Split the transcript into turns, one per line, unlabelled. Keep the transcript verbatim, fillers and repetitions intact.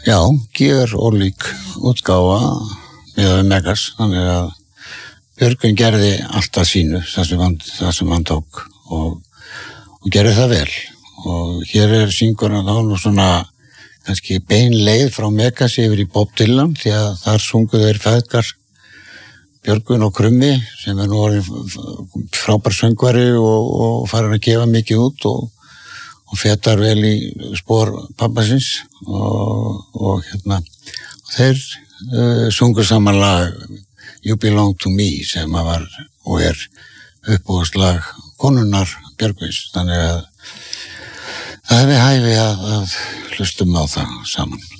Já, gjör ólík útgáfa með Megas, þannig að Björgvin gerði allt að sínu, það sem hann, það sem hann tók og, og gerði það vel. Og hér er syngurinn þá nú svona kannski bein leið frá Megas yfir í Bob Dylan, því að þar sungu þeir feðgar Björgvin og Krummi, sem er nú orðinn frábær söngvari og, og farin að gefa mikið út og, og fetar vel í spor pappasins og, og hérna, þeir uh, sungu saman lag You Belong to Me sem var og er uppbúðslag konunnar Björgvins, þannig að það hefði hæfi að, að hlustum á það saman.